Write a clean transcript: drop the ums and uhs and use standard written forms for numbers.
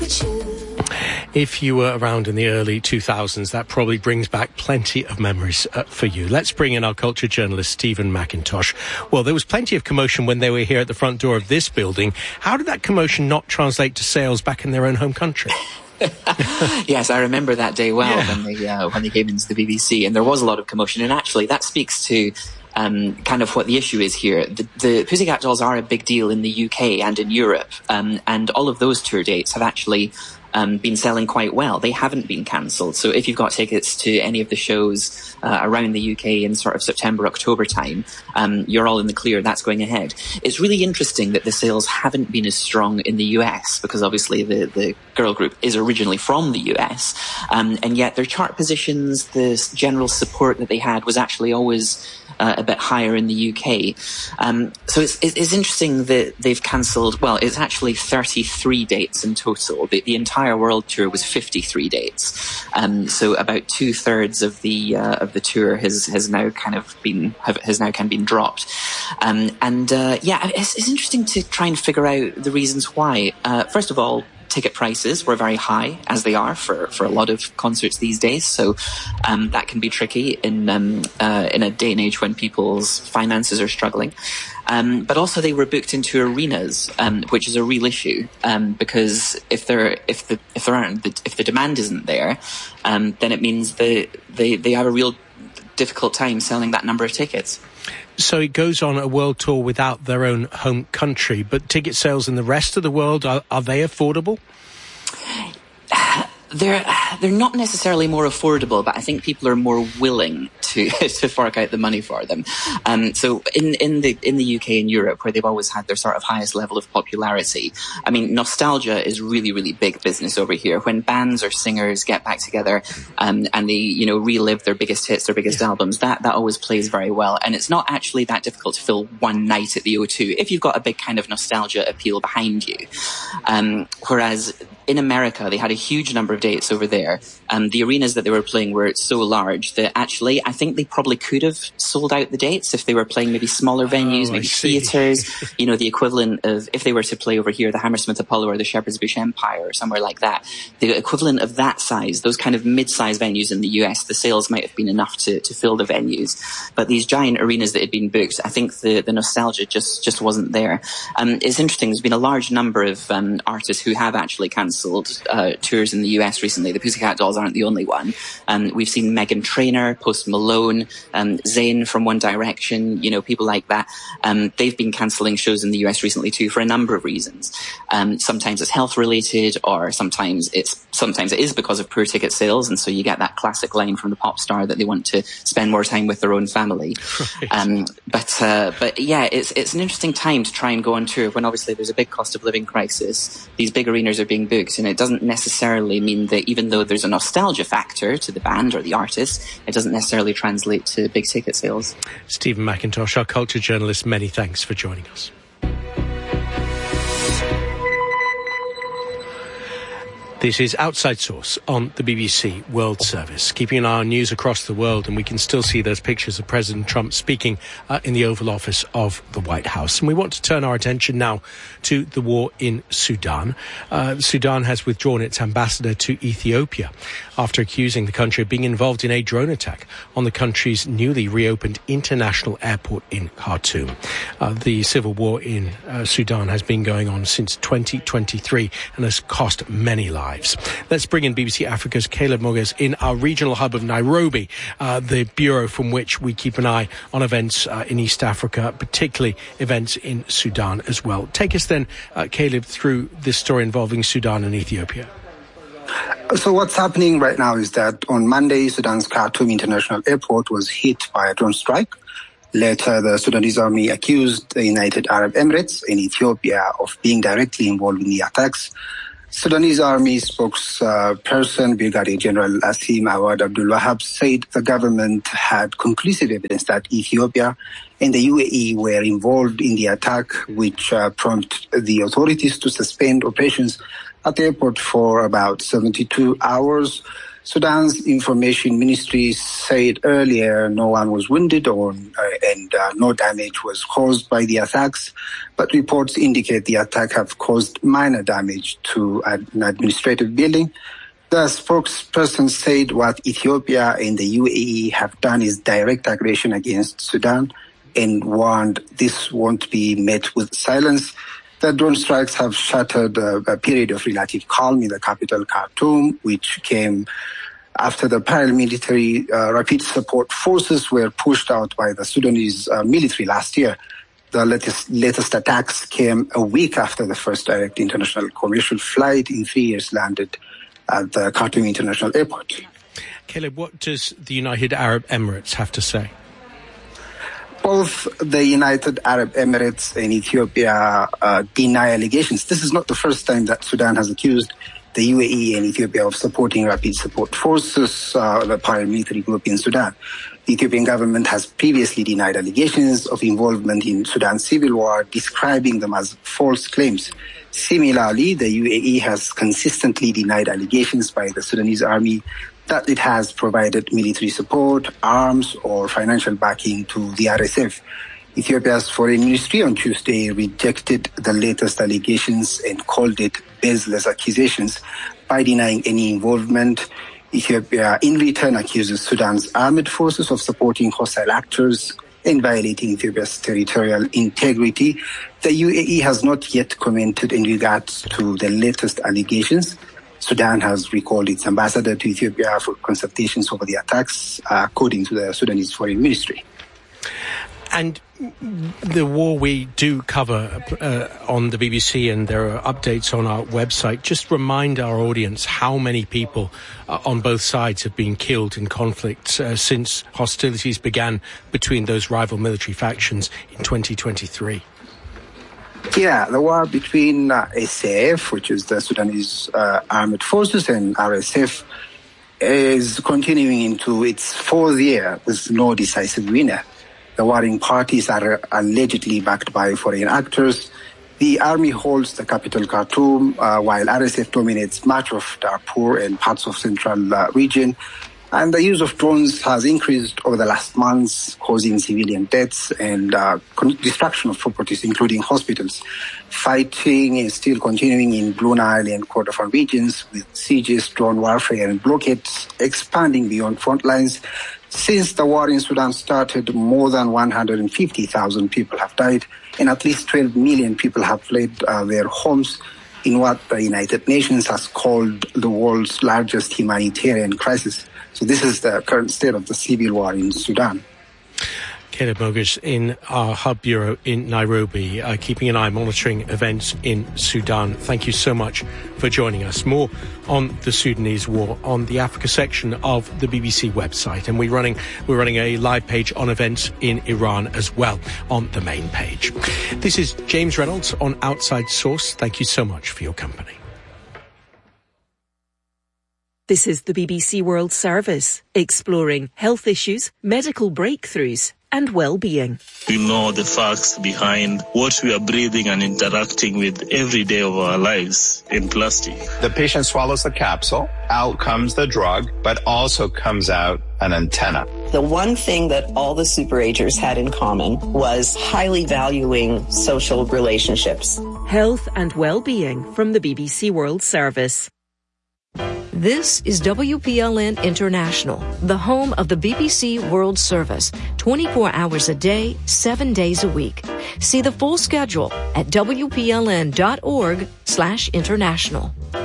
If you were around in the early 2000s, that probably brings back plenty of memories for you. Let's bring in our culture journalist, Stephen McIntosh. Well, there was plenty of commotion when they were here at the front door of this building. How did that commotion not translate to sales back in their own home country? Yes, I remember that day well when they came into the BBC, and there was a lot of commotion. And actually, that speaks to kind of what the issue is here. The Pussycat Dolls are a big deal in the UK and in Europe, and all of those tour dates have actually been selling quite well. They haven't been cancelled. So if you've got tickets to any of the shows around the UK in sort of September, October time, you're all in the clear. That's going ahead. It's really interesting that the sales haven't been as strong in the US, because obviously the girl group is originally from the US, and yet their chart positions, the general support that they had was actually always a bit higher in the UK. So it's interesting that they've cancelled, well, it's actually 33 dates in total. The entire world tour was 53 dates. So about 2/3 of the tour has now kind of been dropped. It's interesting to try and figure out the reasons why. First of all, ticket prices were very high, as they are for a lot of concerts these days. So that can be tricky in a day and age when people's finances are struggling. But also they were booked into arenas, which is a real issue, because if the demand isn't there, then it means they have a real difficult time selling that number of tickets. So it goes on a world tour without their own home country, but ticket sales in the rest of the world, are they affordable? They're not necessarily more affordable, but I think people are more willing to fork out the money for them. So in the UK and Europe, where they've always had their sort of highest level of popularity, I mean, nostalgia is really, really big business over here. When bands or singers get back together and they, relive their biggest hits, their biggest albums, that always plays very well. And it's not actually that difficult to fill one night at the O2 if you've got a big kind of nostalgia appeal behind you. Whereas in America, they had a huge number of dates over there. The arenas that they were playing were so large that actually I think they probably could have sold out the dates if they were playing maybe smaller venues, maybe theatres, the equivalent of, if they were to play over here, the Hammersmith Apollo or the Shepherd's Bush Empire or somewhere like that, the equivalent of that size, those kind of mid-size venues in the US, the sales might have been enough to fill the venues. But these giant arenas that had been booked, I think the nostalgia just wasn't there. It's interesting, there's been a large number of artists who have actually cancelled tours in the US recently. The Pussycat Dolls aren't the only one. We've seen Meghan Trainor, Post Malone, Zayn from One Direction, people like that. They've been cancelling shows in the US recently too for a number of reasons. Sometimes it's health related, or sometimes it is because of poor ticket sales, and so you get that classic line from the pop star that they want to spend more time with their own family. Right. But yeah, it's an interesting time to try and go on tour when obviously there's a big cost of living crisis. These big arenas are being booked, and it doesn't necessarily mean that even though there's a nostalgia factor to the band or the artist, it doesn't necessarily translate to big ticket sales. Stephen McIntosh, our culture journalist, many thanks for joining us. This is Outside Source on the BBC World Service, keeping an eye on news across the world, and we can still see those pictures of President Trump speaking in the Oval Office of the White House. And we want to turn our attention now to the war in Sudan. Sudan has withdrawn its ambassador to Ethiopia after accusing the country of being involved in a drone attack on the country's newly reopened international airport in Khartoum. The civil war in Sudan has been going on since 2023 and has cost many lives. Let's bring in BBC Africa's Caleb Moges in our regional hub of Nairobi, the bureau from which we keep an eye on events in East Africa, particularly events in Sudan as well. Take us then, Caleb, through this story involving Sudan and Ethiopia. So what's happening right now is that on Monday, Sudan's Khartoum International Airport was hit by a drone strike. Later, the Sudanese army accused the United Arab Emirates and Ethiopia of being directly involved in the attacks. Sudanese Army spokesperson Brigadier General Asim Awad Abdul Wahab said the government had conclusive evidence that Ethiopia and the UAE were involved in the attack, which prompted the authorities to suspend operations at the airport for about 72 hours. Sudan's information ministry said earlier no one was wounded and no damage was caused by the attacks, but reports indicate the attack have caused minor damage to an administrative building. The spokesperson said what Ethiopia and the UAE have done is direct aggression against Sudan and warned this won't be met with silence. The drone strikes have shattered a period of relative calm in the capital, Khartoum, which came after the paramilitary rapid support forces were pushed out by the Sudanese military last year. The latest attacks came a week after the first direct international commercial flight in 3 years landed at the Khartoum International Airport. Caleb, what does the United Arab Emirates have to say? Both the United Arab Emirates and Ethiopia deny allegations. This is not the first time that Sudan has accused the UAE and Ethiopia of supporting rapid support forces, the paramilitary group in Sudan. The Ethiopian government has previously denied allegations of involvement in Sudan's civil war, describing them as false claims. Similarly, the UAE has consistently denied allegations by the Sudanese army that it has provided military support, arms, or financial backing to the RSF. Ethiopia's foreign ministry on Tuesday rejected the latest allegations and called it baseless accusations by denying any involvement. Ethiopia, in return, accuses Sudan's armed forces of supporting hostile actors and violating Ethiopia's territorial integrity. The UAE has not yet commented in regards to the latest allegations. Sudan has recalled its ambassador to Ethiopia for consultations over the attacks, according to the Sudanese Foreign Ministry. And the war we do cover on the BBC, and there are updates on our website. Just remind our audience how many people on both sides have been killed in conflict since hostilities began between those rival military factions in 2023. Yeah, the war between SAF, which is the Sudanese armed forces, and RSF is continuing into its fourth year with no decisive winner. The warring parties are allegedly backed by foreign actors. The army holds the capital Khartoum, while RSF dominates much of Darfur and parts of central region. And the use of drones has increased over the last months, causing civilian deaths and destruction of properties, including hospitals. Fighting is still continuing in Blue Nile and Kordofan regions, with sieges, drone warfare, and blockades expanding beyond front lines. Since the war in Sudan started, more than 150,000 people have died, and at least 12 million people have fled their homes in what the United Nations has called the world's largest humanitarian crisis. So this is the current state of the civil war in Sudan. Caleb Mogish in our hub bureau in Nairobi, keeping an eye, monitoring events in Sudan. Thank you so much for joining us. More on the Sudanese war on the Africa section of the BBC website, and we're running a live page on events in Iran as well on the main page. This is James Reynolds on Outside Source. Thank you so much for your company. This is the BBC World Service, exploring health issues, medical breakthroughs, and well-being. We know the facts behind what we are breathing and interacting with every day of our lives in plastic. The patient swallows the capsule, out comes the drug, but also comes out an antenna. The one thing that all the superagers had in common was highly valuing social relationships. Health and well-being from the BBC World Service. This is WPLN International, the home of the BBC World Service, 24 hours a day, 7 days a week. See the full schedule at WPLN.org/international.